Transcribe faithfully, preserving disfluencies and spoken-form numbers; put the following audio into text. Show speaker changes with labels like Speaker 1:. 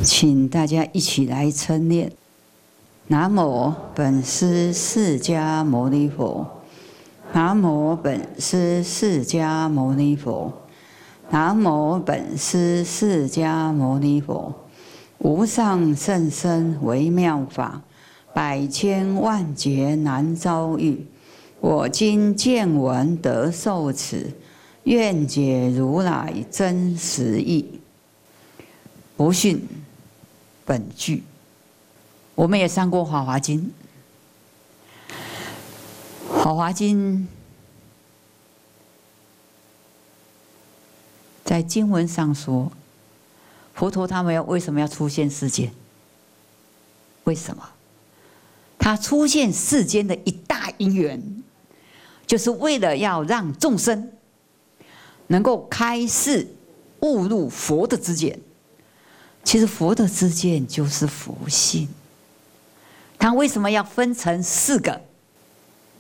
Speaker 1: 请大家一起来称念：南无本师释迦牟尼佛，南无本师释迦牟尼佛，南无本师释迦牟尼佛。无上甚深微妙法，百千万劫难遭遇。我今见闻得受持，愿解如来真实义。不逊本句，我们也上过《法华经》。《法华经》在经文上说，佛陀他们为什么要出现世间？为什么？他出现世间的一大因缘，就是为了要让众生能够开示悟入佛的知见。其实佛的知见就是佛性。他为什么要分成四个